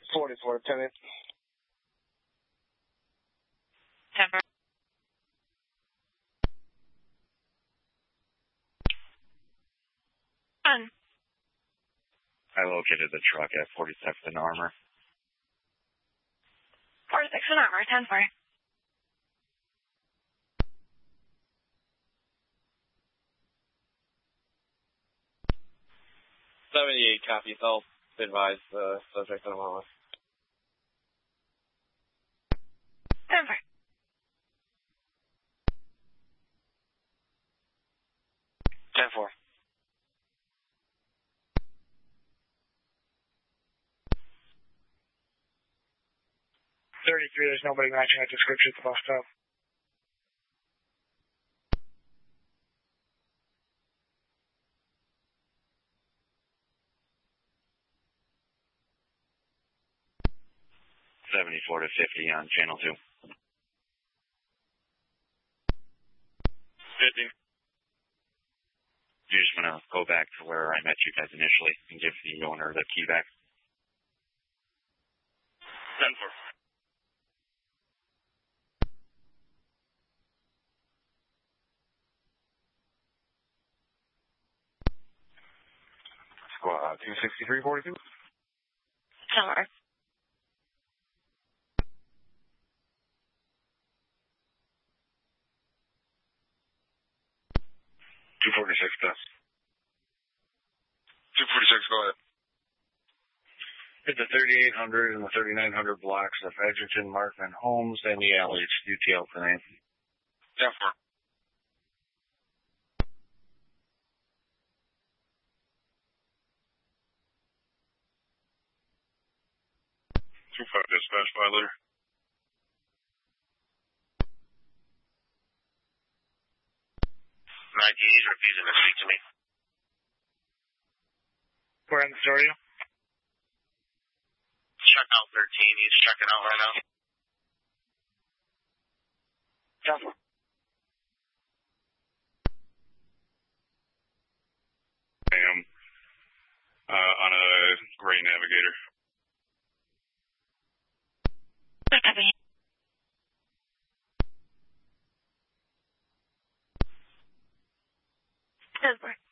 44, 10 in. 10 for. I located the truck at 46th and Armour. 46th and Armour, 10 for. 78 copy, I'll advise the subject on a moment. 10 for. 10-4. 33, there's nobody matching that description at the bus stop. $74 to $50 on channel 2. 50. You just want to go back to where I met you guys initially and give the owner the key back. 10-4. Squad 26342. 10 for. 246 dust. 246, go ahead. Hit the 3800 and the 3900 blocks of Edgerton, Markman, Holmes, and the alley. It's UTL tonight. 10-4. 2-5 dispatch, violator. 19, he's refusing to speak to me. Where in the story? Check out 13, he's checking out right now. 10-4. I am on a gray Navigator. Copy. 10 for.